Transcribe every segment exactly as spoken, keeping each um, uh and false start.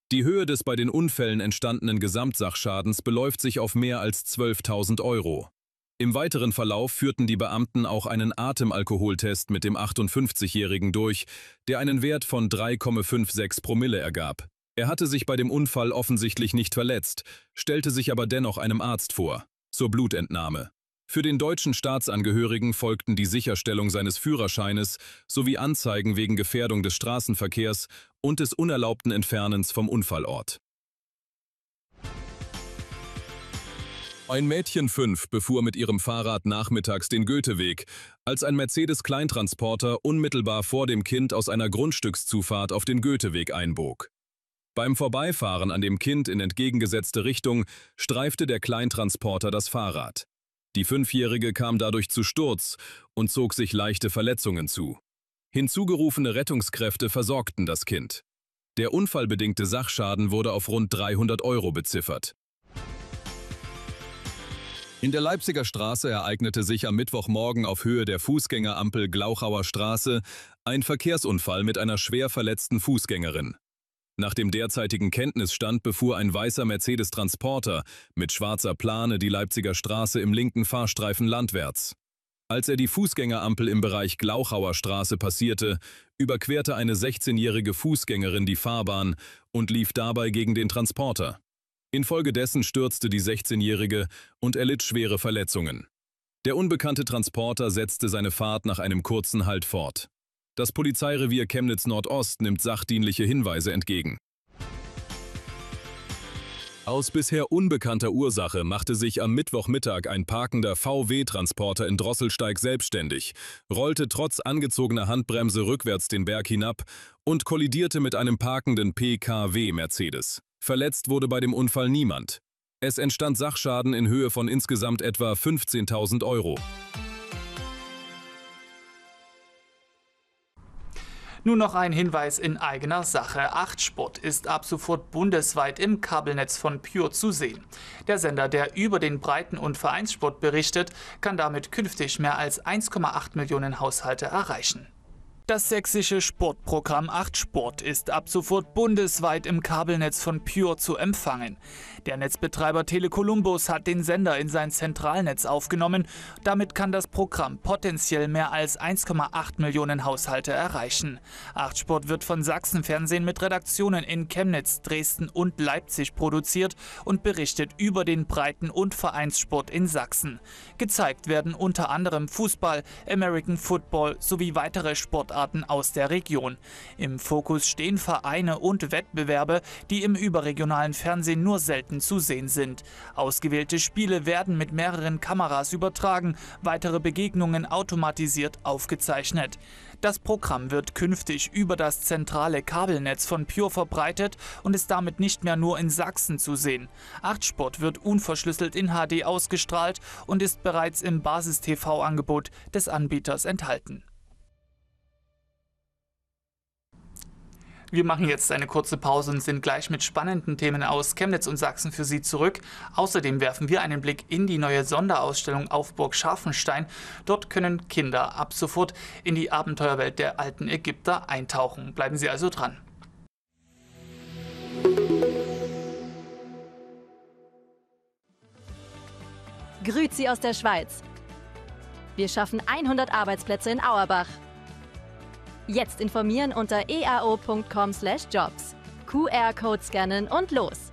Die Höhe des bei den Unfällen entstandenen Gesamtsachschadens beläuft sich auf mehr als zwölftausend Euro. Im weiteren Verlauf führten die Beamten auch einen Atemalkoholtest mit dem achtundfünfzigjährigen durch, der einen Wert von drei Komma sechsundfünfzig Promille ergab. Er hatte sich bei dem Unfall offensichtlich nicht verletzt, stellte sich aber dennoch einem Arzt vor, zur Blutentnahme. Für den deutschen Staatsangehörigen folgten die Sicherstellung seines Führerscheines sowie Anzeigen wegen Gefährdung des Straßenverkehrs und des unerlaubten Entfernens vom Unfallort. Ein Mädchen fünf befuhr mit ihrem Fahrrad nachmittags den Goetheweg, als ein Mercedes-Kleintransporter unmittelbar vor dem Kind aus einer Grundstückszufahrt auf den Goetheweg einbog. Beim Vorbeifahren an dem Kind in entgegengesetzte Richtung streifte der Kleintransporter das Fahrrad. Die Fünfjährige kam dadurch zu Sturz und zog sich leichte Verletzungen zu. Hinzugerufene Rettungskräfte versorgten das Kind. Der unfallbedingte Sachschaden wurde auf rund dreihundert Euro beziffert. In der Leipziger Straße ereignete sich am Mittwochmorgen auf Höhe der Fußgängerampel Glauchauer Straße ein Verkehrsunfall mit einer schwer verletzten Fußgängerin. Nach dem derzeitigen Kenntnisstand befuhr ein weißer Mercedes-Transporter mit schwarzer Plane die Leipziger Straße im linken Fahrstreifen landwärts. Als er die Fußgängerampel im Bereich Glauchauer Straße passierte, überquerte eine sechzehnjährige Fußgängerin die Fahrbahn und lief dabei gegen den Transporter. Infolgedessen stürzte die sechzehnjährige und erlitt schwere Verletzungen. Der unbekannte Transporter setzte seine Fahrt nach einem kurzen Halt fort. Das Polizeirevier Chemnitz-Nordost nimmt sachdienliche Hinweise entgegen. Aus bisher unbekannter Ursache machte sich am Mittwochmittag ein parkender V W-Transporter in Drosselsteig selbstständig, rollte trotz angezogener Handbremse rückwärts den Berg hinab und kollidierte mit einem parkenden P K W-Mercedes. Verletzt wurde bei dem Unfall niemand. Es entstand Sachschaden in Höhe von insgesamt etwa fünfzehntausend Euro. Nun noch ein Hinweis in eigener Sache. acht Sport ist ab sofort bundesweit im Kabelnetz von Pure zu sehen. Der Sender, der über den Breiten- und Vereinssport berichtet, kann damit künftig mehr als eins Komma acht Millionen Haushalte erreichen. Das sächsische Sportprogramm acht Sport ist ab sofort bundesweit im Kabelnetz von Pure zu empfangen. Der Netzbetreiber Tele Columbus hat den Sender in sein Zentralnetz aufgenommen. Damit kann das Programm potenziell mehr als eins Komma acht Millionen Haushalte erreichen. acht Sport wird von Sachsenfernsehen mit Redaktionen in Chemnitz, Dresden und Leipzig produziert und berichtet über den Breiten- und Vereinssport in Sachsen. Gezeigt werden unter anderem Fußball, American Football sowie weitere Sportarten aus der Region. Im Fokus stehen Vereine und Wettbewerbe, die im überregionalen Fernsehen nur selten zu sehen sind. Ausgewählte Spiele werden mit mehreren Kameras übertragen, weitere Begegnungen automatisiert aufgezeichnet. Das Programm wird künftig über das zentrale Kabelnetz von Pure verbreitet und ist damit nicht mehr nur in Sachsen zu sehen. acht Sport wird unverschlüsselt in H D ausgestrahlt und ist bereits im Basis-T V-Angebot des Anbieters enthalten. Wir machen jetzt eine kurze Pause und sind gleich mit spannenden Themen aus Chemnitz und Sachsen für Sie zurück. Außerdem werfen wir einen Blick in die neue Sonderausstellung auf Burg Scharfenstein. Dort können Kinder ab sofort in die Abenteuerwelt der alten Ägypter eintauchen. Bleiben Sie also dran. Grüezi aus der Schweiz. Wir schaffen hundert Arbeitsplätze in Auerbach. Jetzt informieren unter e a o punkt com slash jobs. Q R-Code scannen und los.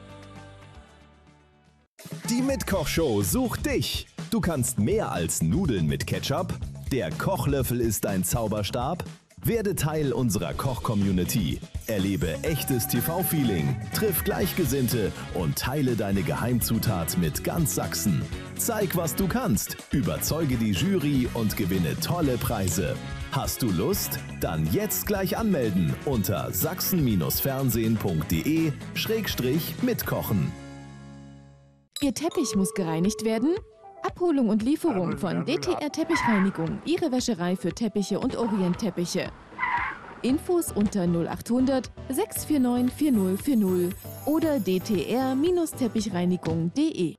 Die Mitkochshow sucht dich. Du kannst mehr als Nudeln mit Ketchup. Der Kochlöffel ist ein Zauberstab. Werde Teil unserer Koch-Community. Erlebe echtes T V-Feeling, triff Gleichgesinnte und teile deine Geheimzutat mit ganz Sachsen. Zeig, was du kannst, überzeuge die Jury und gewinne tolle Preise. Hast du Lust? Dann jetzt gleich anmelden unter sachsen fernsehen punkt de schrägstrich mitkochen. Ihr Teppich muss gereinigt werden? Abholung und Lieferung von D T R Teppichreinigung, Ihre Wäscherei für Teppiche und Orientteppiche. Infos unter null achthundert, sechs vier neun, vier null vier null oder d t r teppichreinigung punkt de.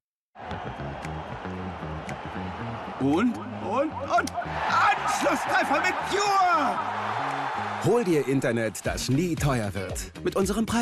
Und, und, und Anschlusstreffer mit Pure! Hol dir Internet, das nie teuer wird. Mit unserem Preis.